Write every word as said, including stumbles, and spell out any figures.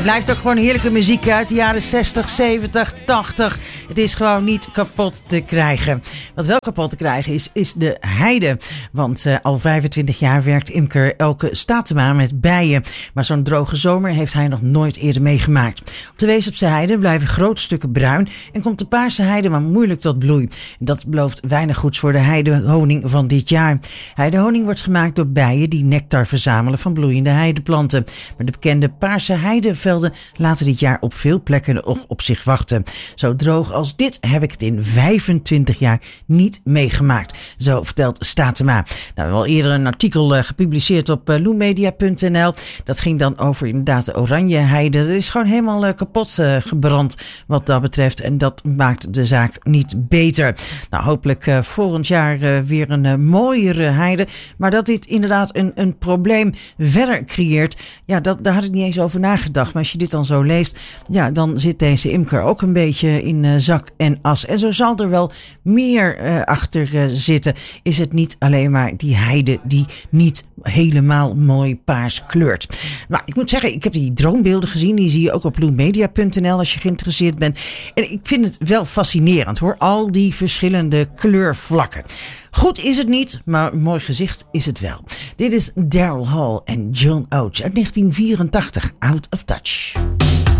blijft ook gewoon heerlijke muziek uit de jaren zestig, zeventig, tachtig. Het is gewoon niet kapot te krijgen. Wat wel kapot te krijgen is, is de heide. Want uh, al vijfentwintig jaar werkt imker Elke Statema met bijen. Maar zo'n droge zomer heeft hij nog nooit eerder meegemaakt. Op de Weesopse heide blijven grote stukken bruin en komt de paarse heide maar moeilijk tot bloei. Dat belooft weinig goeds voor de heidehoning van dit jaar. Heidehoning wordt gemaakt door bijen die nectar verzamelen van bloeiende heideplanten. Maar de bekende paarse heidevelden laten dit jaar op veel plekken nog op zich wachten. Zo droog als dit heb ik het in vijfentwintig jaar niet meegemaakt. Zo vertelt Statema. Nou, we hebben al eerder een artikel uh, gepubliceerd op uh, loemedia punt n l. Dat ging dan over inderdaad de oranje heide. Dat is gewoon helemaal uh, kapot uh, gebrand wat dat betreft. En dat maakt de zaak niet beter. Nou, hopelijk uh, volgend jaar uh, weer een uh, mooiere heide. Maar dat dit inderdaad een, een probleem verder creëert. Ja, dat, daar had ik niet eens over nagedacht. Maar als je dit dan zo leest, ja, dan zit deze imker ook een beetje in uh, zak en as. En zo zal er wel meer uh, achter uh, zitten. Is het niet alleen maar die heide die niet helemaal mooi paars kleurt. Maar ik moet zeggen, ik heb die droombeelden gezien. Die zie je ook op loemedia punt n l als je geïnteresseerd bent. En ik vind het wel fascinerend hoor. Al die verschillende kleurvlakken. Goed is het niet, maar een mooi gezicht is het wel. Dit is Daryl Hall en John Oates uit negentien vierentachtig, Out of Touch.